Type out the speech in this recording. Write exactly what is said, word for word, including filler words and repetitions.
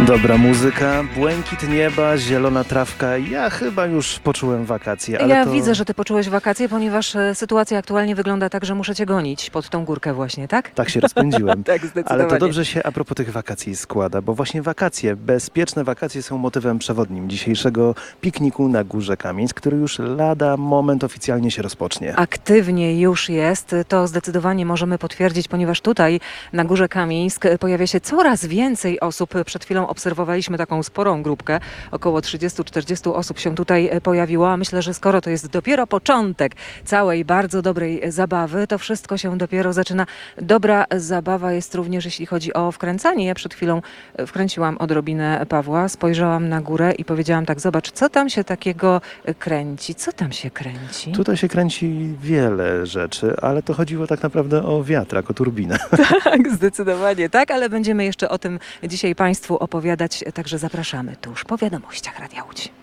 Dobra muzyka, błękit nieba, zielona trawka. Ja chyba już poczułem wakacje. Ale ja to... widzę, że ty poczułeś wakacje, ponieważ e, sytuacja aktualnie wygląda tak, że muszę cię gonić pod tą górkę właśnie, tak? Tak się rozpędziłem. Tak, zdecydowanie. Ale to dobrze się a propos tych wakacji składa, bo właśnie wakacje, bezpieczne wakacje są motywem przewodnim dzisiejszego pikniku na Górze Kamieńsk, który już lada moment oficjalnie się rozpocznie. Aktywnie już jest, to zdecydowanie możemy potwierdzić, ponieważ tutaj na Górze Kamieńsk pojawia się coraz więcej osób. Przed chwilą obserwowaliśmy taką sporą grupkę, około trzydziestu czterdziestu osób się tutaj pojawiło, a myślę, że skoro to jest dopiero początek całej bardzo dobrej zabawy, to wszystko się dopiero zaczyna. Dobra zabawa jest również, jeśli chodzi o wkręcanie. Ja przed chwilą wkręciłam odrobinę Pawła, spojrzałam na górę i powiedziałam tak, zobacz, co tam się takiego kręci, co tam się kręci? Tutaj się kręci wiele rzeczy, ale to chodziło tak naprawdę o wiatrak, o turbinę. Tak, zdecydowanie tak, ale będziemy jeszcze o tym dzisiaj Państwu opowiadać, także zapraszamy tuż po wiadomościach Radia Łódź.